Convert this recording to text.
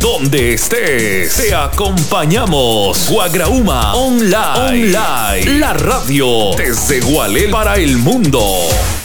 donde estés. Te acompañamos. Guagrauma Online. La radio desde Gualel para el mundo.